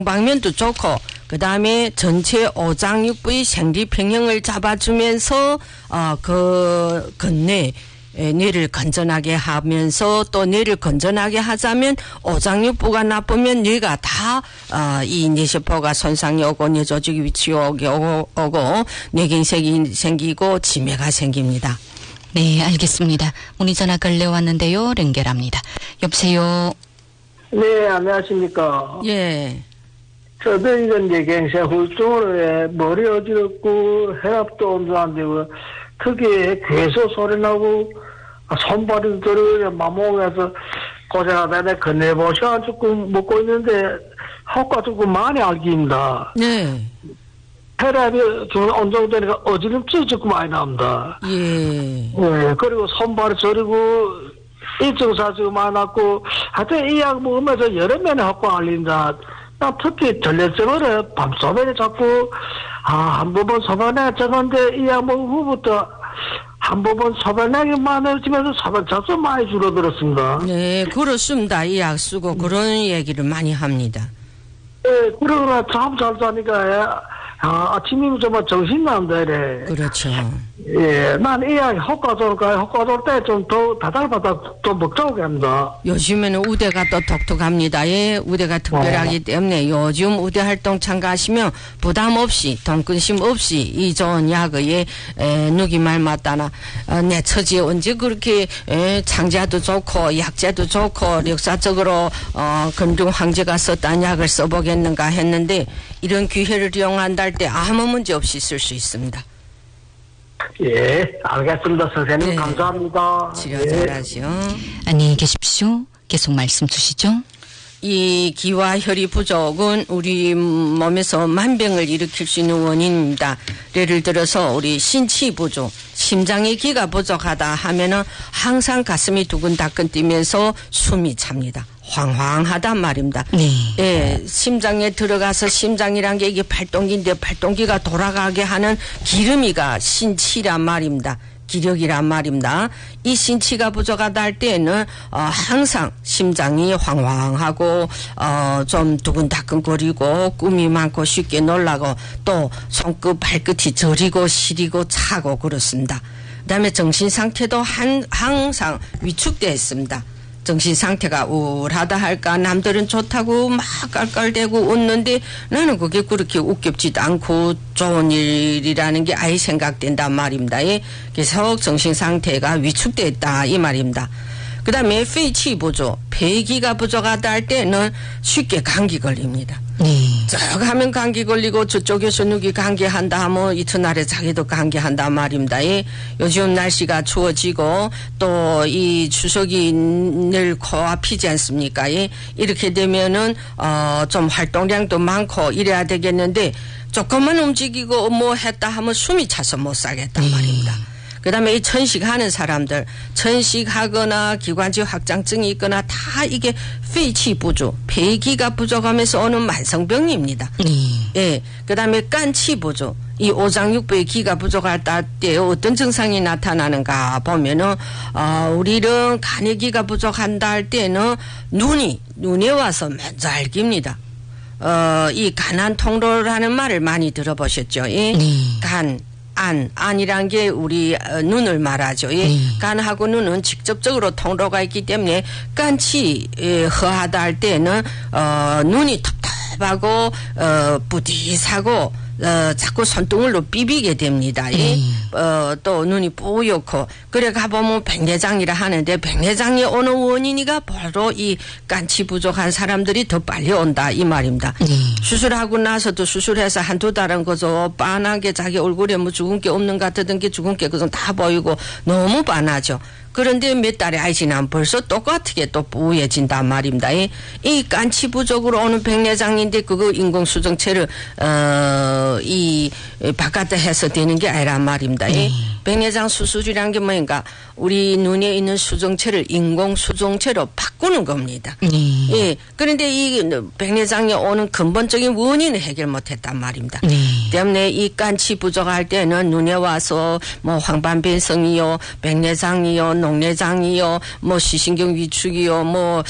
방면도 좋고 그다음에 전체 오장육부의 생리 평형을 잡아주면서 그 근내 뇌를 건전하게 하면서 또 뇌를 건전하게 하자면 오장육부가 나쁘면 뇌가 다 이 뇌세포가 손상이 오고 뇌조직이 위치오고 뇌경색이 생기고 치매가 생깁니다. 네, 알겠습니다. 문의 전화 걸려왔는데요. 연결합니다. 여보세요. 네, 안녕하십니까. 예. 저도 이건 뇌경색 후유증으로 머리 어지럽고 혈압도 온도안되고 특히 괴소 소리 나고 손발이 들어 마모에서 고생하다 내가 건네보셔 조금 먹고 있는데 효과 조금 많이 알깁니다. 네. 혈압이 좀 온정되니까 어지럼증이 조금 많이 납니다. 예. 네, 그리고 손발이 저리고 일증사 지금 많이 났고 하여튼 이 약 먹으면서 여러 면에 효과 알린다. 특히 전립선을 밤소변에 자꾸 한 번은 소변에 적은데 이 약 먹은 후부터 한 번은 소변량이 많아지면서 소변 자주 많이 줄어들었습니다. 네, 그렇습니다. 이 약 쓰고 그런 얘기를 많이 합니다. 네, 그러나 잠 잘 자니까 아침이면 정말 정신 난다래. 그렇죠. 예, 난 이 약 효과 좋을까요? 효과 좋을 때 좀 더 다달바닥 좀 먹자고 합니다. 요즘에는 우대가 또 독특합니다. 예, 우대가 특별하기 때문에 요즘 우대 활동 참가하시면 부담 없이 돈근심 없이 이 좋은 약의 누기 말 맞다나 내 처지에 언제 그렇게 창자도 좋고 약재도 좋고 역사적으로 금중 황제가 썼다는 약을 써보겠는가 했는데 이런 기회를 이용한다 할 때 아무 문제 없이 쓸 수 있습니다. 예, 알겠습니다. 선생님. 네. 감사합니다. 치료 잘하시오. 안녕히 계십시오. 계속 말씀 주시죠. 이 기와 혈이 부족은 우리 몸에서 만병을 일으킬 수 있는 원인입니다. 예를 들어서 우리 신치 부족, 심장의 기가 부족하다 하면은 항상 가슴이 두근다근 뛰면서 숨이 찹니다. 황황하단 말입니다. 네. 예, 심장에 들어가서 심장이란 게 이게 발동기인데 발동기가 돌아가게 하는 기름이가 신치란 말입니다. 기력이란 말입니다. 이 신치가 부족하다 할 때에는 항상 심장이 황황하고 좀 두근다근거리고 꿈이 많고 쉽게 놀라고 또 손끝 발끝이 저리고 시리고 차고 그렇습니다. 그다음에 정신 상태도 항상 위축되어 있습니다. 정신 상태가 우울하다 할까 남들은 좋다고 막 깔깔대고 웃는데 나는 그게 그렇게 웃깁지도 않고 좋은 일이라는 게 아예 생각된단 말입니다. 예. 그래서 정신 상태가 위축되어 있다 이 말입니다. 그 다음에 페이치 부족, 폐기가 부족하다 할 때는 쉽게 감기 걸립니다. 쭉 하면 감기 걸리고 저쪽에서 누기 감기한다 하면 이튿날에 자기도 감기한다 말입니다. 예. 요즘 날씨가 추워지고 또 이 추석이 늘 코앞이지 않습니까? 예. 이렇게 되면은 좀 활동량도 많고 이래야 되겠는데 조금만 움직이고 뭐 했다 하면 숨이 차서 못 살겠단 말입니다. 그 다음에 이 천식하는 사람들, 천식하거나 기관지 확장증이 있거나 다 이게 페이치 부족, 폐기가 부족하면서 오는 만성병입니다. 예. 그 다음에 깐치 부족, 이 오장육부의 기가 부족할 때 어떤 증상이 나타나는가 보면은, 우리는 간의 기가 부족한다 할 때는 눈에 와서 먼저 알깁니다. 이 간안 통로라는 말을 많이 들어보셨죠? 예? 안이란 게 우리 눈을 말하죠. 예. 간하고 눈은 직접적으로 통로가 있기 때문에 깐치 허하다 할 때는 눈이 텁텁하고 뿌듯하고 자꾸 손등으로 비비게 됩니다. 또 눈이 뿌옇고 그래 가보면 백내장이라 하는데 백내장이 오는 원인이가 바로 이 깐치 부족한 사람들이 더 빨리 온다 이 말입니다. 수술하고 나서도 수술해서 한두 달은 거죠. 빤하게 자기 얼굴에 뭐 죽은 게 없는 것 같던 게 죽은 게 그건 다 보이고 너무 빤하죠. 그런데 몇 달이 아이 지나면 벌써 똑같게 또 뿌얘진단 말입니다. 이 깐치 부족으로 오는 백내장인데 그거 인공수정체를 이 바깥에 해서 되는 게 아니란 말입니다. 백내장 수술이란 게 뭐인가? 우리 눈에 있는 수정체를 인공수정체로 바꾸는 겁니다. 예. 그런데 이 백내장이 오는 근본적인 원인을 해결 못했단 말입니다. 때문에 이 깐치 부족할 때는 눈에 와서 뭐 황반변성이요, 백내장이요, 녹내장이요, 뭐 시신경 위축이요, 뭐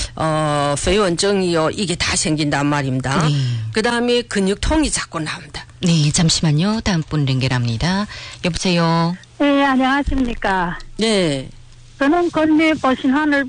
회원증이요, 이게 다 생긴단 말입니다. 그다음에 근육통이 자꾸 나온다. 네, 잠시만요. 다음 분 연결합니다. 여보세요. 네, 안녕하십니까. 네. 저는 건뇌보신환을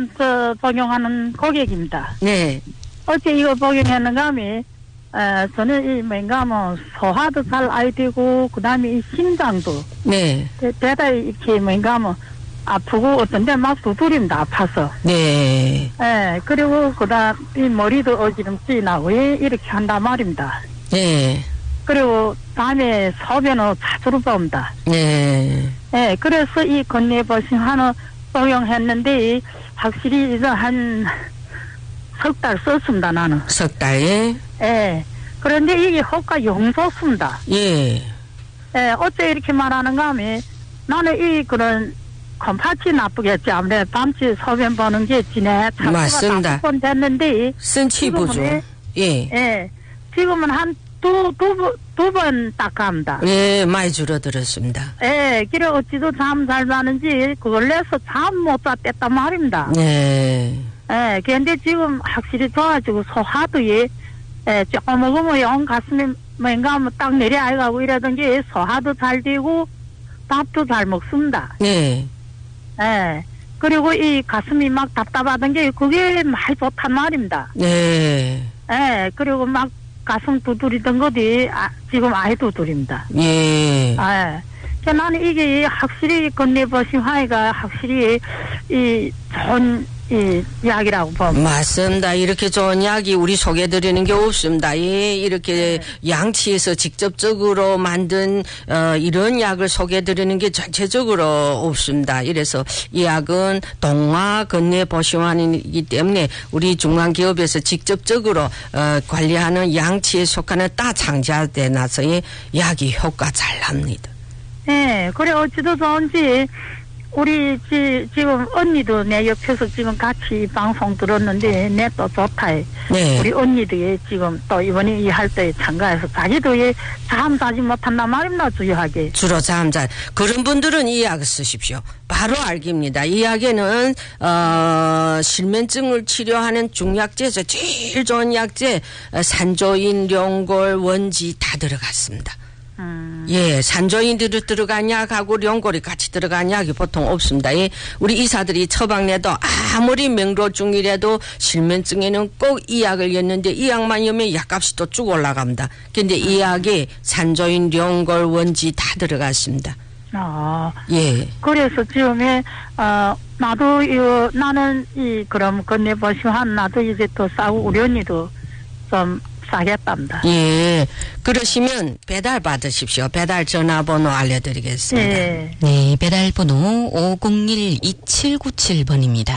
복용하는 고객입니다. 네. 어제 이거 복용했는가 하면, 저는 이 뭔가 뭐 소화도 잘 안 되고, 그 다음에 이 심장도. 네. 대단히 이렇게 뭔가 뭐 아프고 어떤 데 막 두드립니다. 아파서. 네. 예, 그리고 그 다음 이 머리도 어지럼증이 나고, 이렇게 한단 말입니다. 네. 그리고 다음에 소변을 자주로 봅니다. 네. 예, 그래서 이 건뇌보신환을 복용했는데, 확실히 이제 한 석 달 썼습니다, 나는. 석 달에? 예. 그런데 이게 효과 영 좋습니다. 예. 예, 어째 이렇게 말하는가 하면, 나는 이 그런 컴파치 나쁘겠지. 아무래도 밤새 소변 보는 게 지내. 맞습니다. 5번 됐는데. 쓴치 부족. 예. 예. 지금은 한 두 번 닦아합니다. 예, 많이 줄어들었습니다. 예, 그래 어찌도 잠 잘 자는지 그걸 내서 잠 못 잤단 말입니다. 네. 예, 그런데 지금 확실히 좋아지고 소화도 조금 먹으면 영 가슴에 뭔가 하면 딱 내려가고 이러던지 소화도 잘 되고 밥도 잘 먹습니다. 네. 예, 그리고 이 가슴이 막 답답하던 게 그게 많이 좋단 말입니다. 네. 예, 그리고 막 가슴 두드리던 것이 지금 아예 두드립니다. 예. 예. 나는 이게 확실히 건뇌보신환이가 확실히 이 좋은 이 약이라고 봅니다. 맞습니다. 이렇게 좋은 약이 우리 소개드리는 게 없습니다. 예, 이렇게 양치에서 직접적으로 만든 이런 약을 소개드리는 게 전체적으로 없습니다. 이래서 이 약은 동화 건뇌보신환이기 때문에 우리 중앙기업에서 직접적으로 관리하는 양치에 속하는 따창자에 나서 약이 효과 잘 납니다. 네, 그래 어찌도 좋은지 우리 지금 언니도 내 옆에서 지금 같이 방송 들었는데 내 또 좋다. 네. 우리 언니도 지금 또 이번에 이 활동에 참가해서 자기도 잠 자지 못한단 말입니다. 주요하게. 주로 잠잘. 그런 분들은 이 약을 쓰십시오. 바로 알깁니다. 이 약에는 실면증을 치료하는 중약제에서 제일 좋은 약제 산조인, 룡골, 원지 다 들어갔습니다. 예, 산조인들이 들어간 약하고 룡골이 같이 들어간 약이 보통 없습니다. 예, 우리 의사들이 처방내도 아무리 명로중이라도 실면증에는 꼭 이 약을 였는데 이 약만 여면 약값이 또 쭉 올라갑니다. 근데 이 약에 산조인, 룡골, 원지 다 들어갔습니다. 예. 그래서 지금에 나도 나는 그럼 건네보시면 나도 이제 또 싸고 우리 언니도 좀 싸겠답니다. 예. 그러시면 배달 받으십시오. 배달 전화번호 알려드리겠습니다. 네. 네, 배달번호 501-2797번입니다.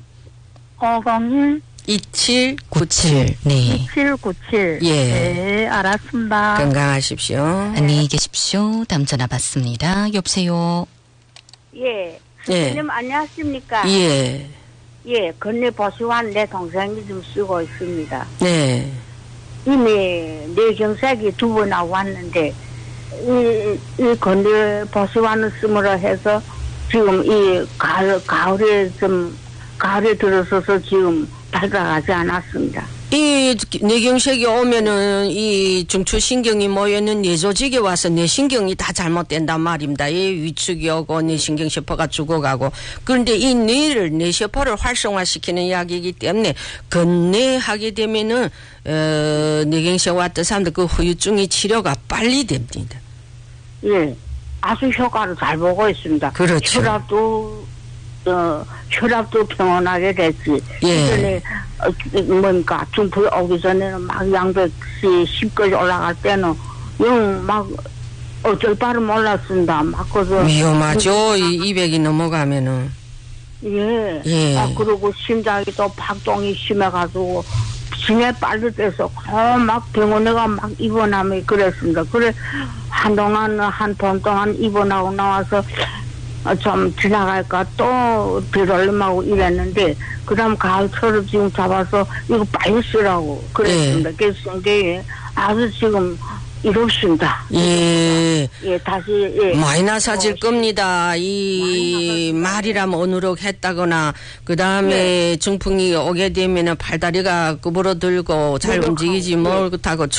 501 2797. 네. 2797. 예. 네, 알았습니다. 건강하십시오. 안녕히 계십시오. 다음 전화 받습니다. 여보세요. 예. 예. 선생님 안녕하십니까? 예. 예, 건네보시환 내 동생이 좀 쓰고 있습니다. 네. 이미 뇌경색이 2번 나왔는데 이 건네보시환을 쓰므로 해서 지금 이 가을에 들어서서 지금 발각하지 않았습니다. 이 뇌경색이 오면은 이 중추신경이 모여있는 뇌조직에 와서 뇌신경이 다 잘못된단 말입니다. 이 위축이 오고 뇌신경세포가 죽어가고. 그런데 이 뇌세포를 활성화시키는 약이기 때문에 건뇌하게 되면은 뇌경색 왔던 사람들 그 후유증이 치료가 빨리 됩니다. 예, 아주 효과를 잘 보고 있습니다. 그렇죠. 혈압도 평온하게 됐지. 예. 이전에 뭔가 중풍이 오기 전에는 막 양백씩 10까지 올라갈 때는 막 어쩔 바를 몰랐습니다. 막 그래서 위험하죠. 200이 넘어가면은. 예. 예. 그리고 심장이 또 박동이 심해가지고 심해 빨리 돼서 막 병원에 막 입원하면 그랬습니다. 그래 한동안 한 번 동안 입원하고 나와서 좀 지나갈까 또 비롤림하고 이랬는데 그다음 가을철을 지금 잡아서 이거 빨리 쓰라고 그랬습니다. 그래서 이게 아주 지금 이롭습니다. 예. 예, 다시, 예. 많이 나사질 겁니다. 이 말이라면 어느럭 했다거나 그 다음에 중풍이 오게 되면은 팔다리가 구부러들고 잘 노력하고, 움직이지 예. 못하고